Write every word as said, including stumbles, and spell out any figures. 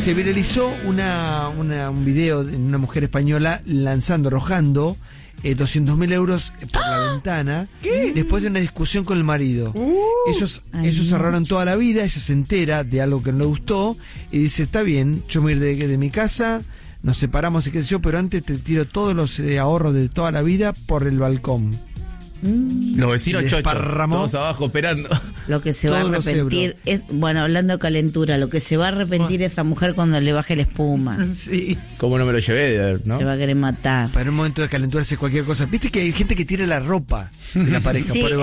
se viralizó una, una, un video de una mujer española lanzando, arrojando eh, doscientos mil euros por ¡Ah! la ventana. ¿Qué? Después de una discusión con el marido. Uh, ellos ay, ellos no. cerraron toda la vida, ella se entera de algo que no le gustó y dice, está bien, yo me voy a ir de, de mi casa, nos separamos y qué sé yo, pero antes te tiro todos los eh, ahorros de toda la vida por el balcón. Mm. Los vecinos chochos, Desparramó todos abajo esperando. Lo que se va a todos los arrepentir es, bueno, hablando de calentura, lo que se va a arrepentir esa mujer cuando le baje la espuma. Sí. ¿Cómo no me lo llevé? ¿No? Se va a querer matar. Para un momento de calentura hace cualquier cosa. Viste que hay gente que tira la ropa de la pareja Sí, por el